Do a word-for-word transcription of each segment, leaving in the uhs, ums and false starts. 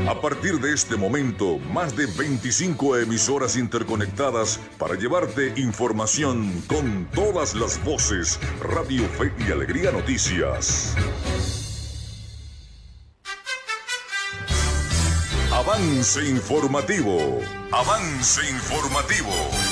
A partir de este momento, más de veinticinco emisoras interconectadas para llevarte información con todas las voces. Radio Fe y Alegría Noticias. Avance informativo. Avance informativo.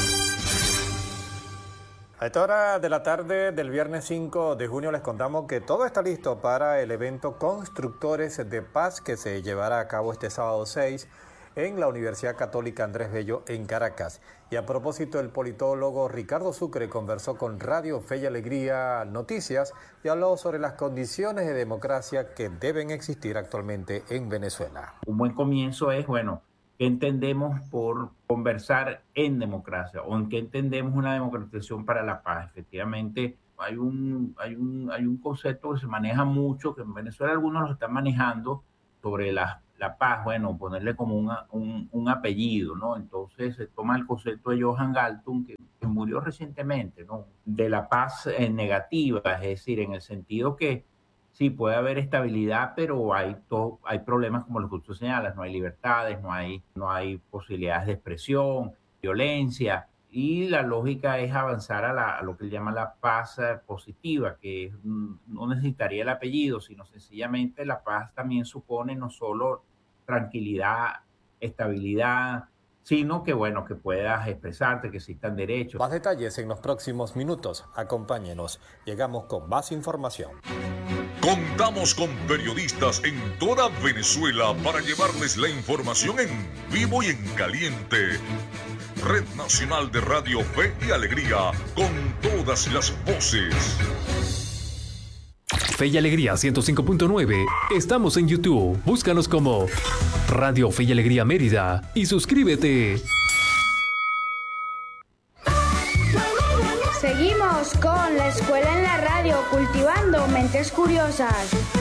A esta hora de la tarde del viernes cinco de junio les contamos que todo está listo para el evento Constructores de Paz que se llevará a cabo este sábado seis en la Universidad Católica Andrés Bello en Caracas. Y a propósito, el politólogo Ricardo Sucre conversó con Radio Fe y Alegría Noticias y habló sobre las condiciones de democracia que deben existir actualmente en Venezuela. Un buen comienzo es, bueno, ¿qué entendemos por conversar en democracia o en qué entendemos una democratización para la paz? Efectivamente, hay un, hay un, hay un concepto que se maneja mucho, que en Venezuela algunos lo están manejando, sobre la, la paz, bueno, ponerle como una, un, un apellido, ¿no? Entonces se toma el concepto de Johan Galtung, que, que murió recientemente, ¿no? De la paz eh, negativa, es decir, en el sentido que sí, puede haber estabilidad, pero hay, to- hay problemas como los que tú señalas, no hay libertades, no hay, no hay posibilidades de expresión, violencia, y la lógica es avanzar a, la, a lo que él llama la paz eh, positiva, que es, mm, no necesitaría el apellido, sino sencillamente la paz también supone no solo tranquilidad, estabilidad, sino que, bueno, que puedas expresarte, que existan derechos. Más detalles en los próximos minutos. Acompáñenos. Llegamos con más información. Contamos con periodistas en toda Venezuela para llevarles la información en vivo y en caliente. Red Nacional de Radio Fe y Alegría, con todas las voces. Fe y Alegría ciento cinco punto nueve. Estamos en YouTube. Búscanos como Radio Fe y Alegría Mérida y suscríbete. Seguimos con la escuela en la radio, cultivando mentes curiosas.